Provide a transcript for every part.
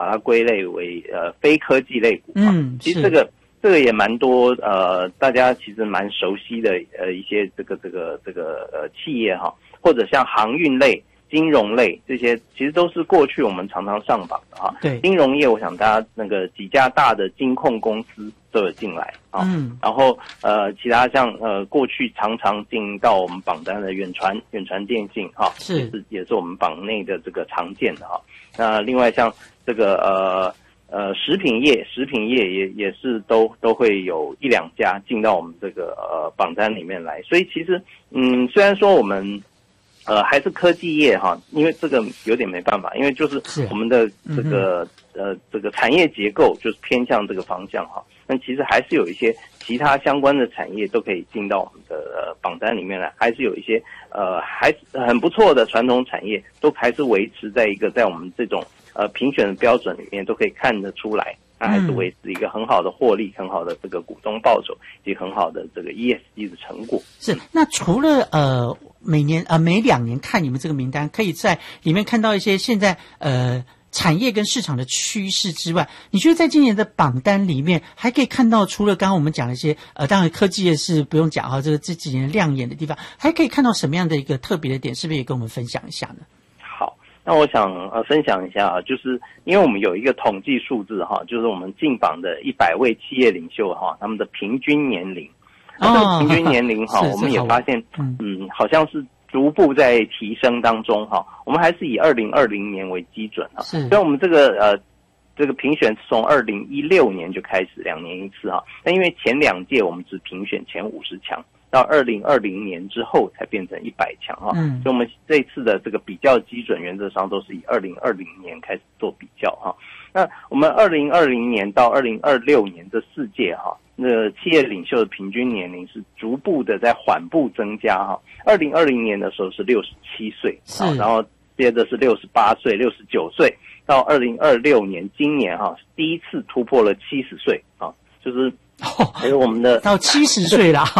把它归类为非科技类股。其实这个也蛮多大家其实蛮熟悉的一些这个企业哈，或者像航运类、金融类这些，其实都是过去我们常常上榜的哈。 对， 金融业我想大家那个几家大的金控公司都有进来啊。然后其他像过去常常进到我们榜单的远传电信哈，也是我们榜内的这个常见的哈。那另外像这个食品业也是都会有一两家进到我们这个榜单里面来，所以其实虽然说我们还是科技业哈，因为这个有点没办法，因为就是我们的这个产业结构就是偏向这个方向哈，但其实还是有一些其他相关的产业都可以进到我们的榜单里面来，还是有一些还是很不错的传统产业都还是维持在我们这种评选的标准里面都可以看得出来，它还是维持一个很好的获利、很好的这个股东报酬以及很好的这个 ESG 的成果。 是，那除了每2年看你们这个名单，可以在里面看到一些现在产业跟市场的趋势之外，你觉得在今年的榜单里面还可以看到，除了刚刚我们讲的一些当然科技业是不用讲哈，这几年亮眼的地方，还可以看到什么样的一个特别的点，是不是也跟我们分享一下呢？ 那我想分享一下啊，就是因为我们有一个统计数字哈，就是我们进榜的100位企业领袖哈，他们的平均年龄，这个平均年龄哈，我们也发现好像是逐步在提升当中哈。我们还是以2020年为基准哈，所以我们这个评选从2016年就开始2年一次哈，但因为前2届我们只评选前50强。到2020年之后才变成100强哈，所以我们这一次的这个比较基准原则上都是以2020年开始做比较哈。那我们2020年到2026年这4届哈，那企业领袖的平均年龄是逐步的在缓步增加哈。2020年的时候是67岁，然后接着是68岁、69岁，到2026年今年哈第一次突破了70岁啊，就是还有我们的到70岁啦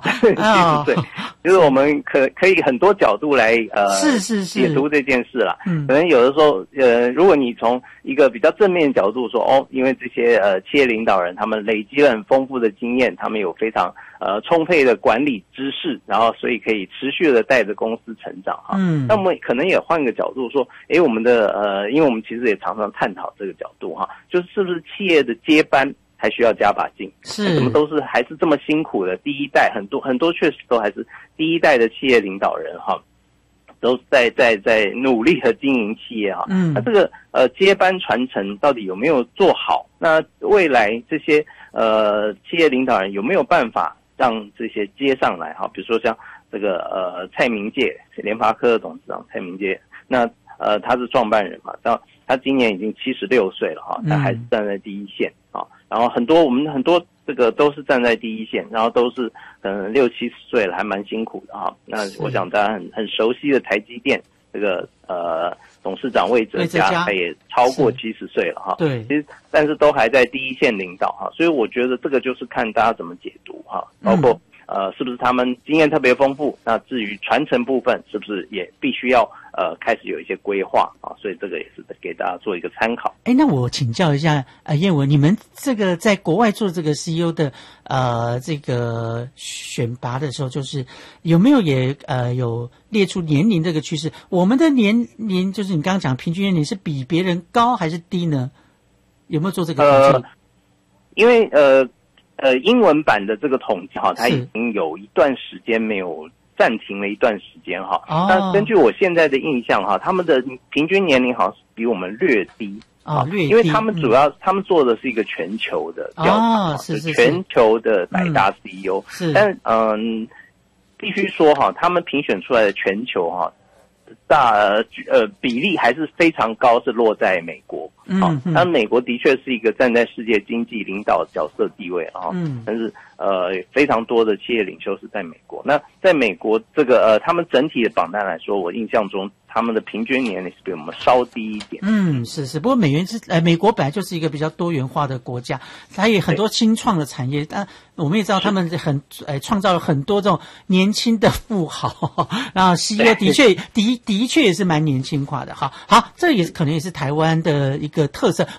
，70岁，就是我们可以很多角度来是解读这件事啦。可能有的时候如果你从一个比较正面的角度说因为这些企业领导人他们累积了很丰富的经验，他们有非常充沛的管理知识，然后所以可以持续的带着公司成长哈。那我们可能也换一个角度说，我们的因为我们其实也常常探讨这个角度哈，就是不是企业的接班还需要加把劲，怎么都是还是这么辛苦的第一代，很多确实都还是第一代的企业领导人哈，都在努力的经营企业哈。那这个接班传承到底有没有做好？那未来这些企业领导人有没有办法让这些接上来哈？比如说像这个蔡明介，联发科的董事长蔡明介，那他是创办人嘛，他今年已经76岁了哈，他还是站在第一线啊。然后我们很多这个都是站在第一线，然后都是可能60-70岁了，还蛮辛苦的哈。那我想大家很熟悉的台积电这个董事长魏哲家，他也超过70岁了哈。 对， 其实但是都还在第一线领导哈，所以我觉得这个就是看大家怎么解读哈，包括是不是他们经验特别丰富？那至于传承部分，是不是也必须要开始有一些规划啊？所以这个也是给大家做一个参考。 那我请教一下燕文，你们这个在国外做这个 CEO 的这个选拔的时候，就是有没有也有列出年龄这个趋势？我们的年龄就是你刚刚讲平均年龄是比别人高还是低呢？有没有做这个统计？ 因为英文版的这个统计哈，它已经有一段时间没有暂停了一段时间哈。那根据我现在的印象哈，他们的平均年龄好像是比我们略低略低， 因为他们主要他们做的是一个全球的调查，是全球的100大 CEO。但必须说哈，他们评选出来的全球哈比例还是非常高，是落在美国。那美国的确是一个站在世界经济领导角色地位啊，但是非常多的企业领袖是在美国。那在美国这个他们整体的榜单来说，我印象中他们的平均年龄是比我们稍低一点。 是。不过美国本来就是一个比较多元化的国家，它也很多新创的产业。但我们也知道他们创造了很多这种年轻的富豪，然后 CEO 的确也是蛮年轻化的。好，这也可能也是台湾的一个特色。